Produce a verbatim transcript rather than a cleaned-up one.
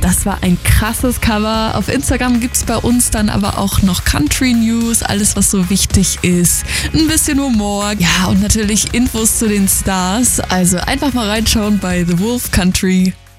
das war ein krasses Cover. Auf Instagram gibt's bei uns dann aber auch noch Country News, alles was so wichtig ist. Ein bisschen Humor, ja, und natürlich Infos zu den Stars. Also einfach mal reinschauen bei The Wolf Country.